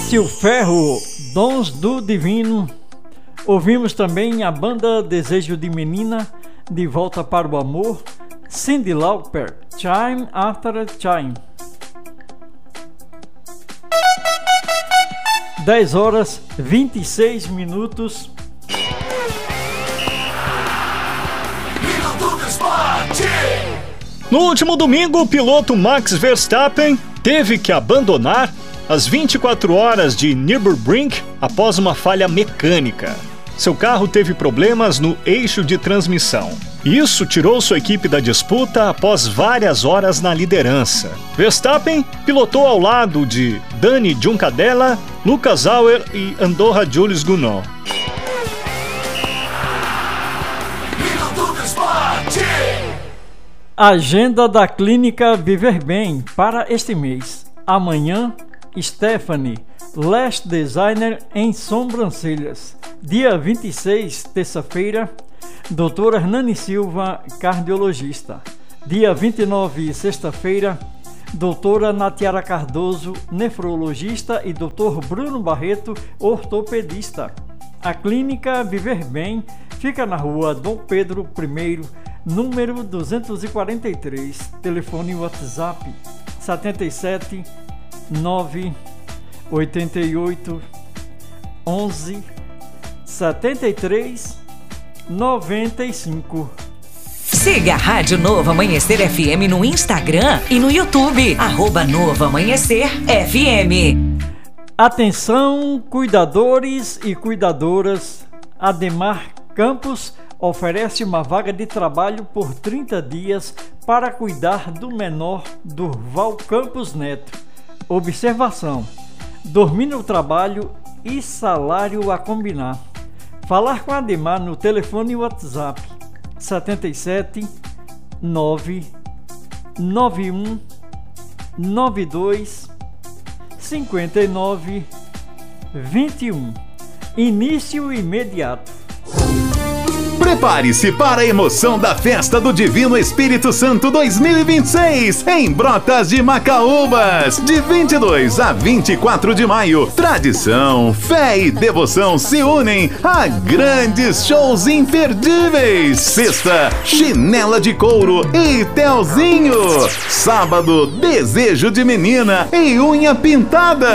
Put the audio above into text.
Márcio Ferro, Dons do Divino. Ouvimos também a banda Desejo de Menina, De Volta para o Amor, Cyndi Lauper, Time After Time. 10h26. No último domingo, o piloto Max Verstappen teve que abandonar as 24 horas de Nürburgring após uma falha mecânica. Seu carro teve problemas no eixo de transmissão. Isso tirou sua equipe da disputa após várias horas na liderança. Verstappen pilotou ao lado de Dani Juncadella, Lucas Auer e Andorra Jules Gounod. Agenda da Clínica Viver Bem para este mês. Amanhã, Stephanie, Lash Designer em sobrancelhas. Dia 26, terça-feira, Doutora Hernani Silva, cardiologista. Dia 29, sexta-feira, Doutora Natiara Cardoso, nefrologista, e Doutor Bruno Barreto, ortopedista. A Clínica Viver Bem fica na rua Dom Pedro I, número 243. Telefone WhatsApp 77 9 88 11 73 95. Siga a Rádio Novo Amanhecer FM no Instagram e no YouTube, @Novo Amanhecer FM. Atenção, cuidadores e cuidadoras. Ademar Campos oferece uma vaga de trabalho por 30 dias para cuidar do menor Durval Campos Neto. Observação: dormir no trabalho e salário a combinar. Falar com a Ademar no telefone WhatsApp 77 9 91 92 59 21. Início imediato. Prepare-se para a emoção da Festa do Divino Espírito Santo 2026 em Brotas de Macaúbas, de 22 a 24 de maio. Tradição, fé e devoção se unem a grandes shows imperdíveis. Sexta, Chinela de Couro e Telzinho. Sábado, Desejo de Menina e Unha Pintada.